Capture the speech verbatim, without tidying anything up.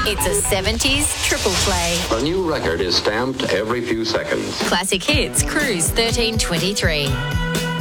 It's a seventies triple play. A new record is stamped every few seconds. Classic Hits, Cruise thirteen twenty-three.